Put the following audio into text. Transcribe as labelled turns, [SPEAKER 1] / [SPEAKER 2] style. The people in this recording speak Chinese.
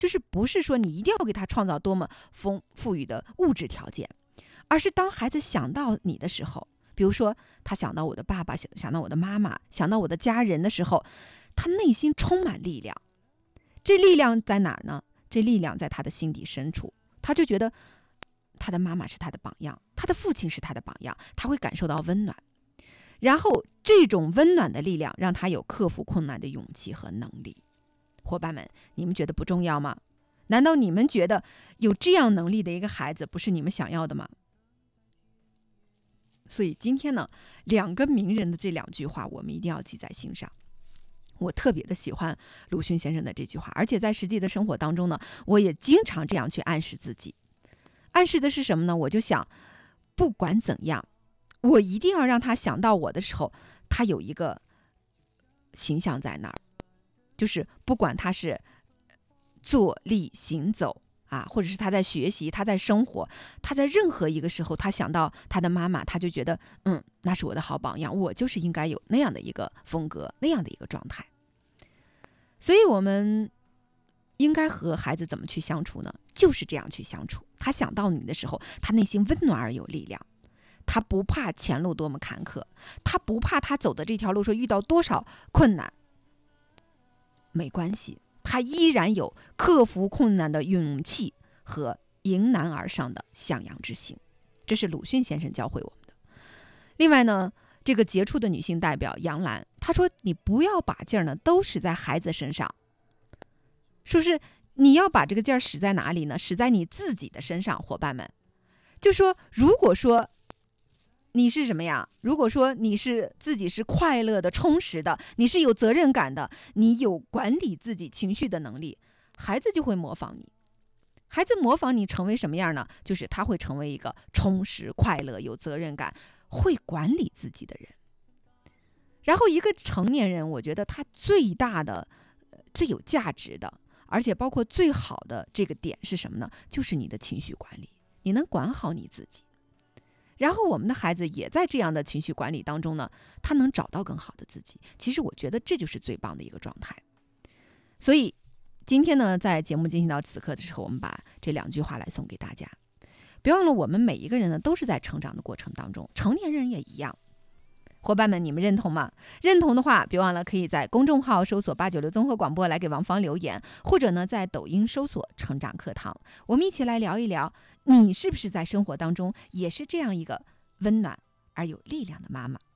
[SPEAKER 1] 就是不是说你一定要给他创造多么富裕的物质条件，而是当孩子想到你的时候，比如说他想到我的爸爸，想到我的妈妈，想到我的家人的时候，他内心充满力量。这力量在哪儿呢？这力量在他的心底深处，他就觉得他的妈妈是他的榜样，他的父亲是他的榜样，他会感受到温暖。然后这种温暖的力量让他有克服困难的勇气和能力。伙伴们，你们觉得不重要吗？难道你们觉得有这样能力的一个孩子不是你们想要的吗？所以今天呢，两个名人的这2句话我们一定要记在心上。我特别的喜欢鲁迅先生的这句话，而且在实际的生活当中呢，我也经常这样去暗示自己。暗示的是什么呢？我就想，不管怎样，我一定要让他想到我的时候，他有一个形象在那儿，就是不管他是坐立行走啊，或者是他在学习，他在生活，他在任何一个时候，他想到他的妈妈，他就觉得那是我的好榜样，我就是应该有那样的一个风格，那样的一个状态。所以我们应该和孩子怎么去相处呢？就是这样去相处。他想到你的时候，他内心温暖而有力量，他不怕前路多么坎坷，他不怕他走的这条路说遇到多少困难，没关系，他依然有克服困难的勇气和迎难而上的向阳之心。这是鲁迅先生教会我们的。另外呢，这个杰出的女性代表杨澜，她说你不要把劲儿呢都使在孩子身上，说是你要把这个劲儿使在哪里呢？使在你自己的身上。伙伴们，就说如果说你是什么呀？如果说你是自己是快乐的、充实的，你是有责任感的，你有管理自己情绪的能力，孩子就会模仿你。孩子模仿你成为什么样呢？就是他会成为一个充实、快乐、有责任感、会管理自己的人。然后一个成年人，我觉得他最大的、最有价值的，而且包括最好的这个点是什么呢？就是你的情绪管理，你能管好你自己。然后我们的孩子也在这样的情绪管理当中呢，他能找到更好的自己。其实我觉得这就是最棒的一个状态。所以今天呢，在节目进行到此刻的时候，我们把这2句话来送给大家。别忘了，我们每一个人呢，都是在成长的过程当中，成年人也一样。伙伴们，你们认同吗？认同的话，别忘了可以在公众号搜索896综合广播来给王芳留言，或者呢，在抖音搜索成长课堂，我们一起来聊一聊，你是不是在生活当中也是这样一个温暖而有力量的妈妈？